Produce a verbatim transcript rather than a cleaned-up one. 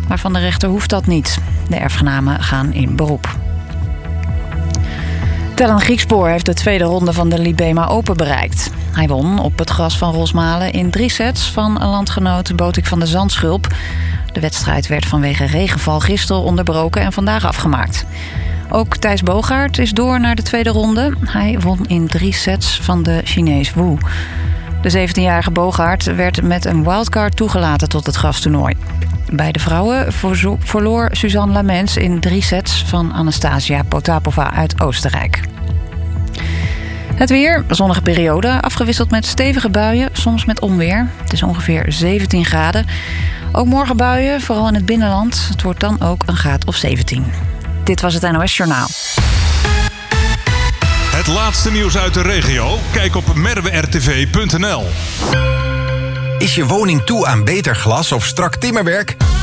Maar van de rechter hoeft dat niet. De erfgenamen gaan in beroep. Tellen Griekspoor heeft de tweede ronde van de Libema Open bereikt. Hij won op het gras van Rosmalen in drie sets van landgenoot Botik van de Zandschulp. De wedstrijd werd vanwege regenval gisteren onderbroken en vandaag afgemaakt. Ook Thijs Boogaard is door naar de tweede ronde. Hij won in drie sets van de Chinees Wu. De zeventienjarige Boogaard werd met een wildcard toegelaten tot het grastoernooi. Bij de vrouwen verloor Suzanne Lamens in drie sets van Anastasia Potapova uit Oostenrijk. Het weer, zonnige periode, afgewisseld met stevige buien, soms met onweer. Het is ongeveer zeventien graden. Ook morgen buien, vooral in het binnenland. Het wordt dan ook een graad of zeventien. Dit was het N O S Journaal. Het laatste nieuws uit de regio? Kijk op merwe r t v punt n l. Is je woning toe aan beter glas of strak timmerwerk?